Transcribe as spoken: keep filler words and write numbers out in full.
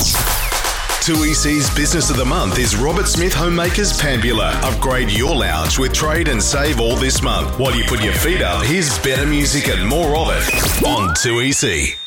two E C's Business of the Month is Robert Smith Homemakers Pambula. Upgrade your lounge with trade and save all this month. While you put your feet up, here's better music and more of it on two E C.